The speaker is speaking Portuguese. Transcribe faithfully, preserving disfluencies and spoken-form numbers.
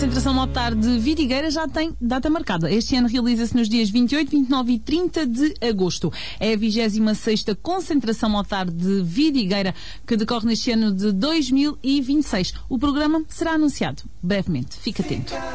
concentração motar de Vidigueira já tem data marcada. Este ano realiza-se nos dias vinte e oito, vinte e nove e trinta de agosto. É a vigésima sexta concentração motar de Vidigueira que decorre neste ano de dois mil e vinte e seis. O programa será anunciado brevemente. Fique atento.